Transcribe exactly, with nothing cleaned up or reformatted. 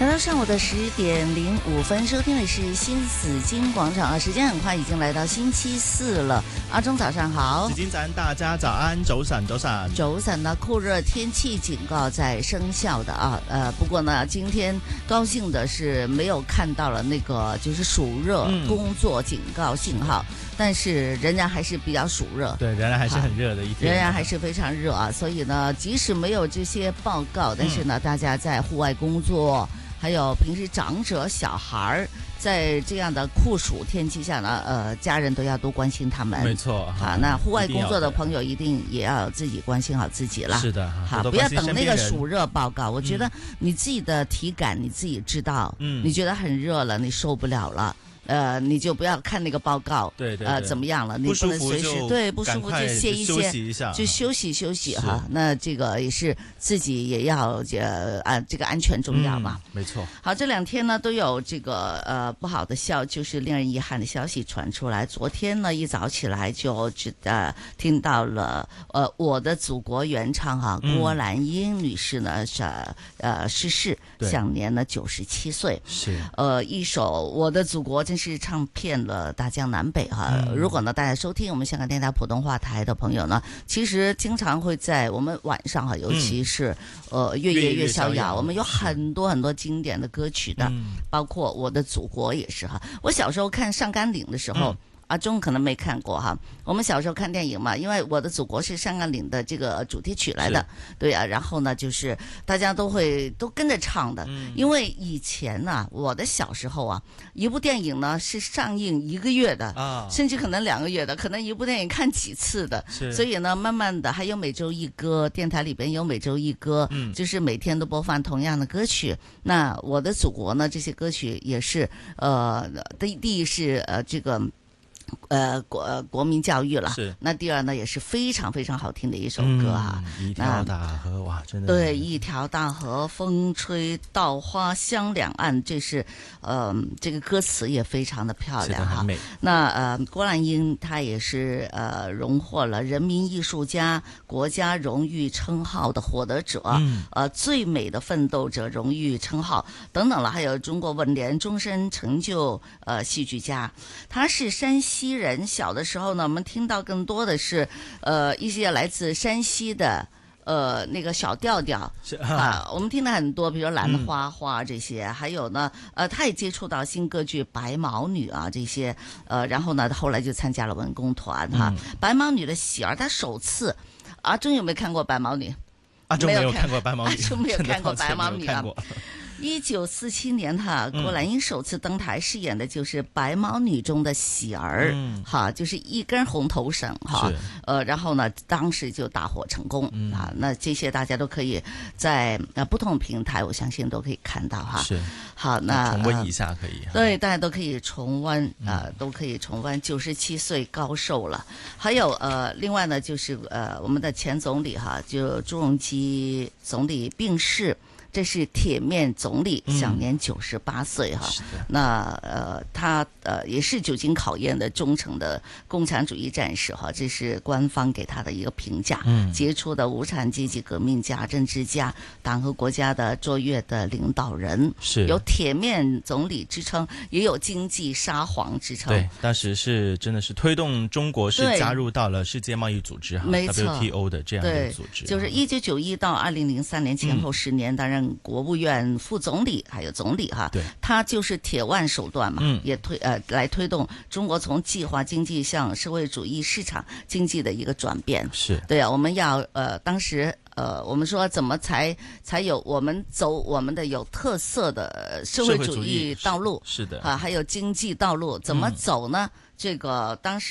来到上午的十點零五分，收聽的是新紫荊廣場啊！時間很快已經來到星期四了。阿忠早上好， 紫荊早安，大家早安，早晨，早晨， 早晨呢，酷熱天氣警告在生效的啊。呃，不過呢，今天高興的是沒有看到了那個就是暑熱工作警告信號，嗯、但是仍然還是比較暑熱。 對，仍然還是很熱的一天， 仍然還是非常熱啊。所以呢，即使沒有這些報告，但是呢，嗯、大家在戶外工作。還有平時長者小孩在這樣的酷暑天氣下呢，呃，家人都要多關心他們。 沒錯， 好，那戶外工作的朋友一定也要自己關心好自己了。 是的， 好，不要等那個暑熱報告。我覺得你自己的體感你自己知道，嗯，你覺得很熱了，你受不了了。呃，你就不要看那個報告， 對對， 呃，怎麼樣了？你不能隨時對不舒服就歇一歇， 一下就休息休息哈。那這個也是自己也要呃啊，這個安全重要嘛。 嗯、沒錯。好， 這兩天呢都有這個呃不好的消，就是令人遺憾的消息傳出來。昨天呢一早起來就知呃聽到了呃我的祖國原唱哈、啊嗯、郭蘭英女士呢是呃逝世，享年呢九十七歲。 是呃一首我的祖國。真是唱遍了大江南北哈、嗯！如果呢，大家收聽我們香港電台普通話台的朋友呢，其實經常會在我們晚上哈，尤其是、嗯、呃月夜越逍遙，我們有很多很多經典的歌曲的，嗯、包括我的祖國也是哈。我小時候看上甘嶺的時候。嗯阿忠可能沒看過哈，我們小時候看電影嘛，因為我的祖國是上甘嶺的這個主題曲來的，對啊，然後呢，就是大家都會都跟着唱的，嗯、因為以前呢、啊，我的小時候啊，一部電影呢是上映一個月的，啊、甚至可能兩個月的，可能一部電影看幾次的，所以呢，慢慢的還有每周一歌，電台裏邊有每周一歌，嗯、就是每天都播放同樣的歌曲。那我的祖國呢，這些歌曲也是，呃，第第一是呃這個。呃國國民教育了，是那第二呢也是非常非常好聽的一首歌哈、 嗯，一條大河哇，真的對，一條大河風吹稻花香兩岸，這是呃這個歌詞也非常的漂亮哈。那呃郭蘭英她也是呃榮獲了人民藝術家國家榮譽稱號的獲得者，嗯、呃最美的奮鬥者榮譽稱號等等了，還有中國文聯終身成就呃戲劇家，他是山西人。小的時候呢，我們聽到更多的是，呃，一些來自山西的，呃，那個小調調啊，我們聽了很多，比如蘭花花這些，嗯、還有呢，呃，他也接觸到新歌劇《白毛女》啊這些，呃，然後呢，後來就參加了文工團哈。啊嗯、白毛女的喜兒，他首次，阿忠有沒有看過白毛女？ 阿忠沒有看過白毛女， 阿忠沒有看過白毛女啊。一九四七年哈，郭蘭英首次登台飾演的就是《白毛女》中的喜兒，嗯、哈，就是一根紅頭繩哈，呃，然後呢，當時就大獲成功、嗯、啊。那這些大家都可以在呃不同平台，我相信都可以看到哈。是，好，那重溫一下可以。呃、 對，大家都可以重溫啊、呃，都可以重溫。九十七歲高壽了，還有呃，另外呢，就是呃，我們的前總理哈，就朱鎔基總理病逝。這是鐵面總理，享年九十八歲哈。嗯、那呃，他呃也是久經考驗的忠誠的共產主義戰士哈。這是官方給他的一個評價。嗯，傑出的無產階級革命家、政治家、黨和國家的卓越的領導人，是有鐵面總理之稱，也有經濟沙皇之稱。 對，當時是真的是推動中國是加入到了世界貿易組織哈 W T O 的這樣的組織。 就是一九九一到二零零三年前後十年擔任國務院副總理還有總理哈，對，他就是鐵腕手段嘛，嗯、也推呃來推動中國從計劃經濟向社會主義市場經濟的一個轉變。是對啊，我們要呃當時呃我們說怎麼才才有我們走我們的有特色的社會主義道路，是，是的啊，還有經濟道路怎麼走呢？嗯、這個當時。